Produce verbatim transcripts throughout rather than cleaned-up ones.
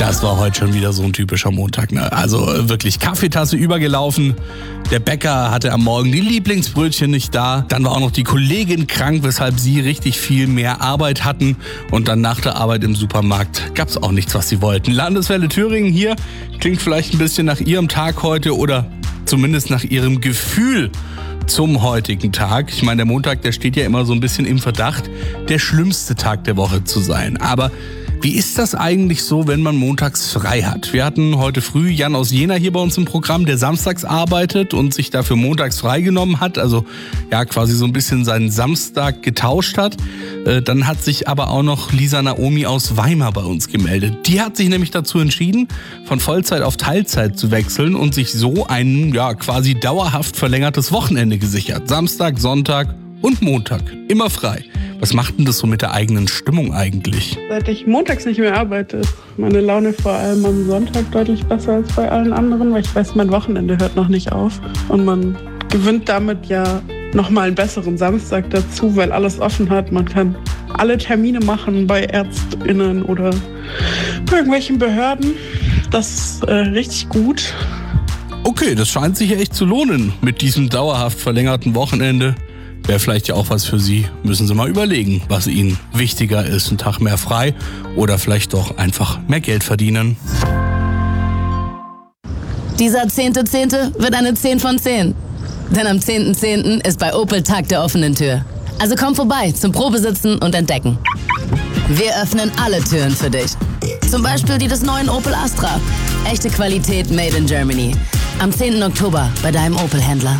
Das war heute schon wieder so ein typischer Montag, ne? Also wirklich Kaffeetasse übergelaufen. Der Bäcker hatte am Morgen die Lieblingsbrötchen nicht da. Dann war auch noch die Kollegin krank, weshalb sie richtig viel mehr Arbeit hatten. Und dann nach der Arbeit im Supermarkt gab es auch nichts, was sie wollten. Landeswelle Thüringen hier klingt vielleicht ein bisschen nach ihrem Tag heute oder zumindest nach ihrem Gefühl zum heutigen Tag. Ich meine, der Montag, der steht ja immer so ein bisschen im Verdacht, der schlimmste Tag der Woche zu sein. Aber wie ist das eigentlich so, wenn man montags frei hat? Wir hatten heute früh Jan aus Jena hier bei uns im Programm, der samstags arbeitet und sich dafür montags freigenommen hat, also ja quasi so ein bisschen seinen Samstag getauscht hat. Dann hat sich aber auch noch Lisa Naomi aus Weimar bei uns gemeldet. Die hat sich nämlich dazu entschieden, von Vollzeit auf Teilzeit zu wechseln und sich so ein ja quasi dauerhaft verlängertes Wochenende gesichert. Samstag, Sonntag und Montag, immer frei. Was macht denn das so mit der eigenen Stimmung eigentlich? Seit ich montags nicht mehr arbeite, ist meine Laune vor allem am Sonntag deutlich besser als bei allen anderen, weil ich weiß, mein Wochenende hört noch nicht auf. Und man gewinnt damit ja nochmal einen besseren Samstag dazu, weil alles offen hat. Man kann alle Termine machen bei ÄrztInnen oder bei irgendwelchen Behörden. Das ist äh, richtig gut. Okay, das scheint sich ja echt zu lohnen mit diesem dauerhaft verlängerten Wochenende. Wäre vielleicht ja auch was für Sie. Müssen Sie mal überlegen, was Ihnen wichtiger ist. Ein Tag mehr frei oder vielleicht doch einfach mehr Geld verdienen. Dieser zehnte zehnte wird eine zehn von zehn. Denn am zehnten zehnten ist bei Opel Tag der offenen Tür. Also komm vorbei zum Probesitzen und Entdecken. Wir öffnen alle Türen für dich. Zum Beispiel die des neuen Opel Astra. Echte Qualität made in Germany. Am zehnten Oktober bei deinem Opel-Händler.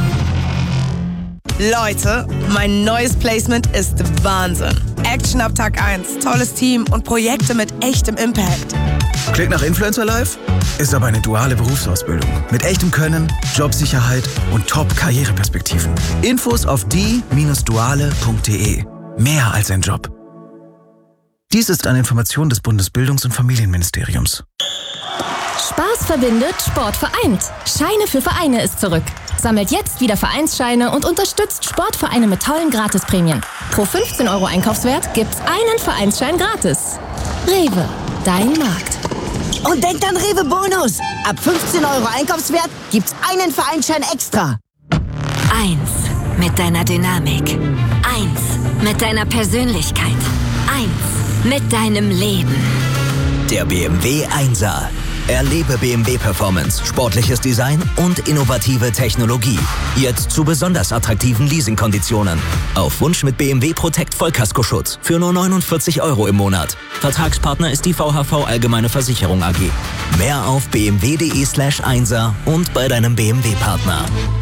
Leute, mein neues Placement ist Wahnsinn. Action ab Tag eins, tolles Team und Projekte mit echtem Impact. Klingt nach Influencer Life? Ist aber eine duale Berufsausbildung. Mit echtem Können, Jobsicherheit und Top-Karriereperspektiven. Infos auf die Bindestrich duale Punkt de. Mehr als ein Job. Dies ist eine Information des Bundesbildungs- und Familienministeriums. Spaß verbindet, Sport vereint. Scheine für Vereine ist zurück. Sammelt jetzt wieder Vereinsscheine und unterstützt Sportvereine mit tollen Gratisprämien. Pro fünfzehn Euro Einkaufswert gibt's einen Vereinsschein gratis. Rewe, dein Markt. Und denkt an Rewe Bonus. Ab fünfzehn Euro Einkaufswert gibt's einen Vereinsschein extra. Eins mit deiner Dynamik. Eins mit deiner Persönlichkeit. Eins mit deinem Leben. Der B M W Einser. Erlebe B M W Performance, sportliches Design und innovative Technologie. Jetzt zu besonders attraktiven Leasingkonditionen. Auf Wunsch mit B M W Protect Vollkaskoschutz für nur neunundvierzig Euro im Monat. Vertragspartner ist die V H V Allgemeine Versicherung A G. Mehr auf bmw punkt de slash einser und bei deinem B M W Partner.